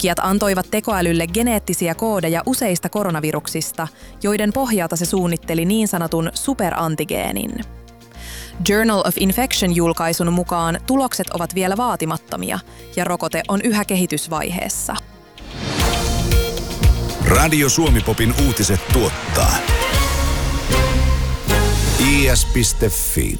Tutkijat antoivat tekoälylle geneettisiä koodeja useista koronaviruksista, joiden pohjalta se suunnitteli niin sanotun superantigeenin. Journal of Infection-julkaisun mukaan tulokset ovat vielä vaatimattomia ja rokote on yhä kehitysvaiheessa. Radio Suomi-popin uutiset tuottaa is.fi.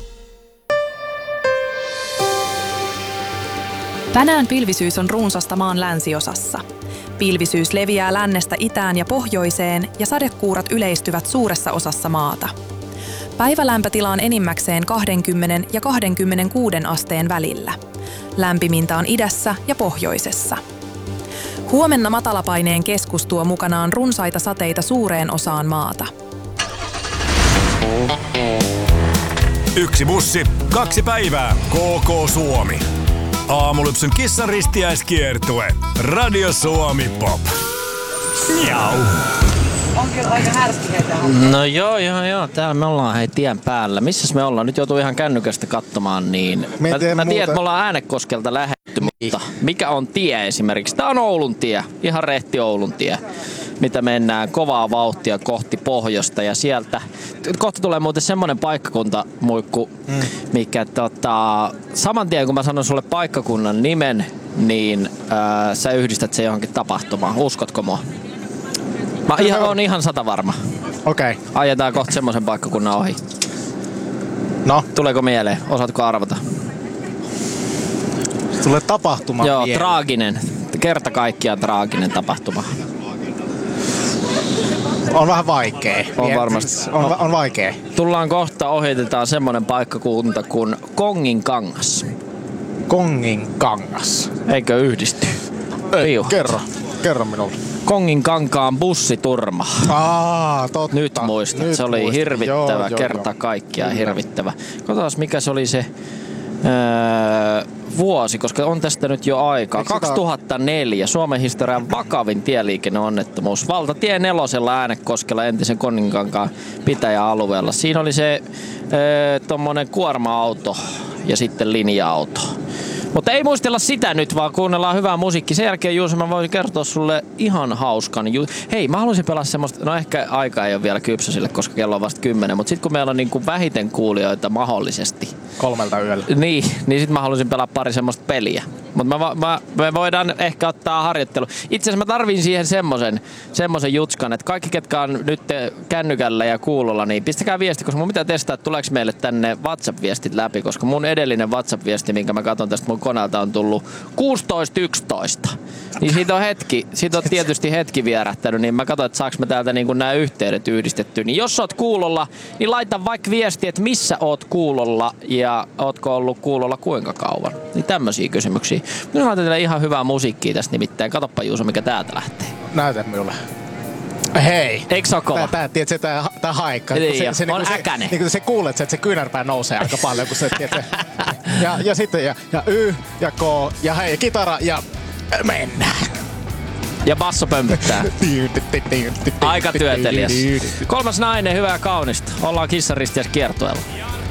Tänään pilvisyys on runsasta maan länsiosassa. Pilvisyys leviää lännestä itään ja pohjoiseen ja sadekuurat yleistyvät suuressa osassa maata. Päivälämpötila on enimmäkseen 20 ja 26 asteen välillä. Lämpimintä on idässä ja pohjoisessa. Huomenna matalapaineen keskus tuo mukanaan runsaita sateita suureen osaan maata. Yksi bussi, 2 päivää. KK Suomi. Aamulypsyn kissan ristiäiskiertue. Radio Suomi Pop. Miau. On kyllä aika härski heitä. No joo. Täällä me ollaan hei tien päällä. Missäs me ollaan? Nyt joutuu ihan kännykästä katsomaan niin. Mä tiedän, että me ollaan Äänekoskelta lähdetty, mutta mikä on tie esimerkiksi? Tää on Oulun tie. Ihan rehti Oulun tie. Mitä mennään kovaa vauhtia kohti pohjoista ja sieltä. Kohta tulee muuten semmonen paikkakunta, Muikku, mikä saman tien kun mä sanon sulle paikkakunnan nimen, niin sä yhdistät se johonkin tapahtumaan. Uskotko mua? Mä oon ihan 100 varma. Okei. Ajetaan kohta semmoisen paikkakunnan ohi. No? Tuleeko mieleen? Osaatko arvata? Tulee tapahtuma Joo, mieleen. traaginen. Kerta kaikkiaan traaginen tapahtuma. On vähän vaikee. On varmasti. On vaikee. Tullaan kohta, ohitetaan semmonen paikkakunta kuin Konginkangas. Konginkangas. Eikö yhdisty? Ei, kerro minulle. Konginkankaan bussiturma. Totta. Nyt muistat. Se oli hirvittävä, kerta kaikkiaan hirvittävä. Katsotaan mikä se oli se vuosi, koska on tästä nyt jo aikaa. 2004 Suomen historian vakavin tieliikenneonnettomuus. Valtatie 4 Äänekoskella entisen Konginkankaan pitäjäalueella. Siinä oli se tommonen kuorma-auto ja sitten linja-auto. Mutta ei muistella sitä nyt, vaan kuunnellaan hyvää musiikkia. Sen jälkeen, Juuso, mä voisin kertoa sulle ihan hauskan. Hei, mä haluaisin pelaa semmoista, no ehkä aika ei ole vielä kypsä sille, koska kello on vasta 10, mutta sitten kun meillä on niin kuin vähiten kuulijoita mahdollisesti. 3 yöllä. Niin sitten mä haluaisin pelaa pari semmoista peliä. Mutta me voidaan ehkä ottaa harjoittelu. Itse asiassa mä tarviin siihen semmoisen jutskan, että kaikki ketkä on nyt kännykällä ja kuulolla, niin pistäkää viesti, koska mun pitää testaa, että tuleeko meille tänne WhatsApp-viestit läpi, koska mun edellinen WhatsApp-viesti, minkä mä katson tästä mun koneelta, on tullut 16.11. Niin siitä on tietysti hetki vierähtänyt, niin mä katson, että saaks mä täältä niin nämä yhteydet yhdistettyä. Niin jos oot kuulolla, niin laita vaikka viesti, että missä oot kuulolla ja ootko ollut kuulolla kuinka kauan. Niin tämmöisiä kysymyksiä. Nyt mä teille ihan hyvää musiikkia tästä nimittäin. Katoppa, Juuso, mikä täältä lähtee. Näytä minulle. Hei. Eikö se ole kova? Tiedätkö, tää haikka. Niin, se on äkäne. Niin se kuulet, että se kyynärpää nousee aika paljon, kun se tiedätkö. Ja sitten ja Y ja K ja hei, kitara ja mennään. Ja basso pömpöttää. Aika työteliäs. 3. nainen, hyvää kaunista. Ollaan kissan ristiäis kiertueella.